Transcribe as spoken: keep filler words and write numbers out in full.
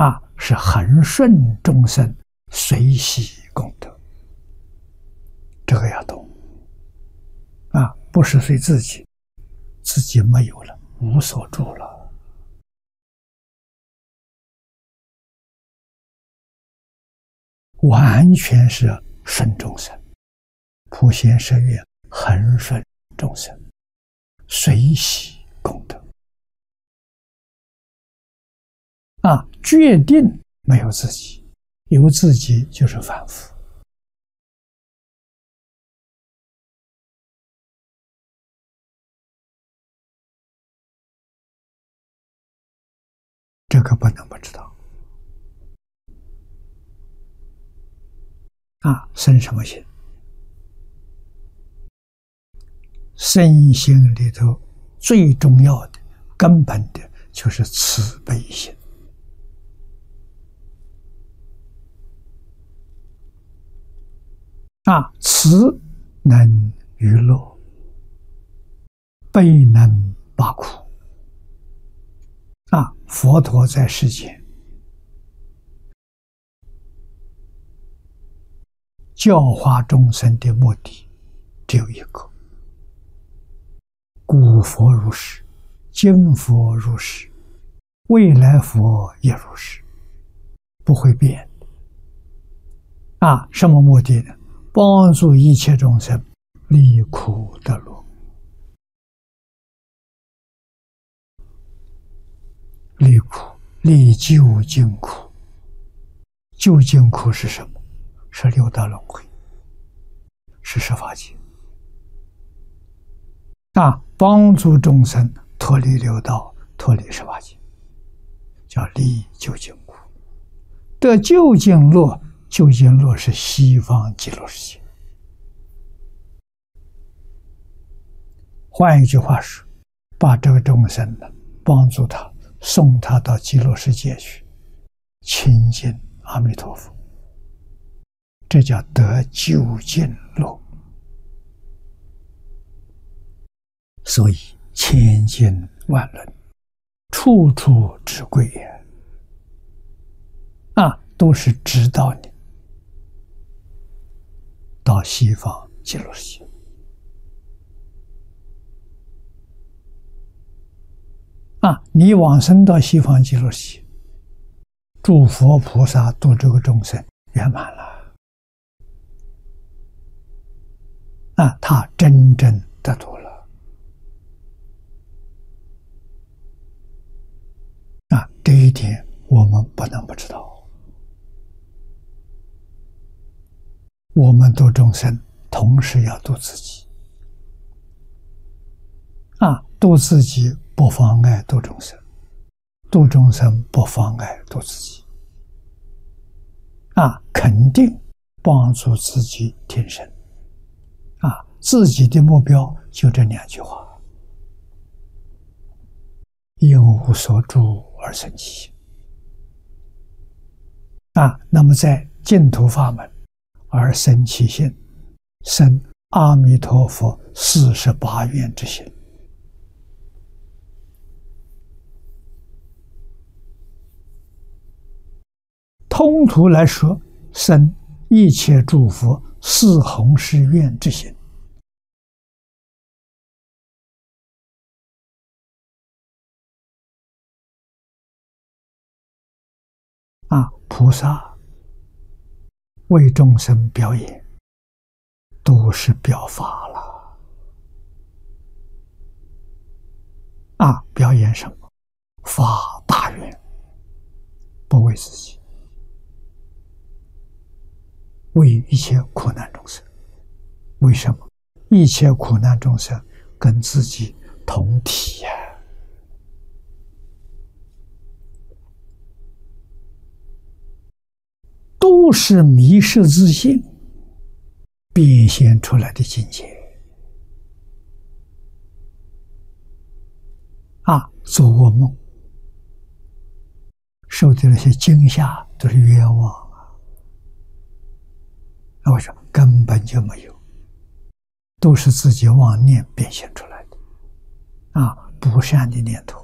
啊，是恒顺众生，随喜功德。这个要懂啊，不是随自己，自己没有了，无所住了。完全是顺众生，普贤十愿恒顺众生，随喜功德。啊，决定没有自己，有自己就是凡夫。这个不能不知道。啊，生什么心？身心里头最重要的、根本的就是慈悲心。啊，慈能娱乐，悲能拔苦。啊，佛陀在世间教化众生的目的只有一个：古佛如是，今佛如是，未来佛也如是，不会变。啊，什么目的呢？帮助一切众生离苦得乐。离苦，离究竟苦。究竟苦是什么？是六道轮回，是十法界。啊，帮助众生脱离六道，脱离十法界，叫离究竟苦。得究竟乐，究竟乐是西方极乐世界。换一句话说，把这个众生呢，帮助他，送他到极乐世界去，亲近阿弥陀佛，这叫得究竟乐。所以千经万论，处处之贵也。啊，都是指导你到西方极乐世界。啊，你往生到西方极乐世界，诸佛菩萨度这个众生圆满了。啊，他真正得度了。啊，这一点我们不能不知道。我们度众生，同时要度自己。啊，度自己不妨碍度众生，度众生不妨碍度自己。啊，肯定帮助自己提升。啊，自己的目标就这两句话：因无所住而生其心。啊，那么在净土法门而生其心，生阿弥陀佛四十八愿之心。通途来说，生一切诸佛四弘誓愿之心。啊，菩萨为众生表演，都是表法了。啊，表演什么？发大愿，不为自己，为一切苦难众生。为什么？一切苦难众生跟自己同体呀、啊。都是迷失自信变现出来的境界。啊，做噩梦受的那些惊吓都是冤枉啊！那我说根本就没有，都是自己妄念变现出来的。啊，不善的念头。